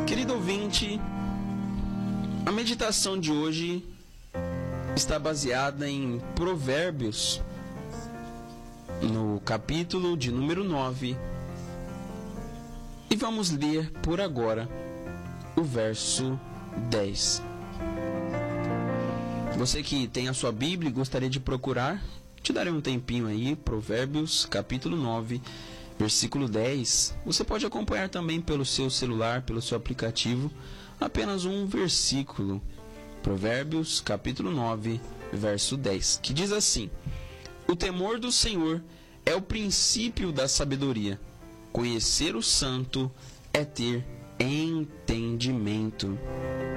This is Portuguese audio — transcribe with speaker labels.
Speaker 1: Querido ouvinte, a meditação de hoje está baseada em Provérbios, no capítulo de número 9, e vamos ler por agora o verso 10. Você que tem a sua Bíblia e gostaria de procurar, te darei um tempinho aí, Provérbios, capítulo 9, versículo 10. Você pode acompanhar também pelo seu celular, pelo seu aplicativo, apenas um versículo. Provérbios, capítulo 9, verso 10, que diz assim: O temor do Senhor é o princípio da sabedoria. Conhecer o santo é ter entendimento.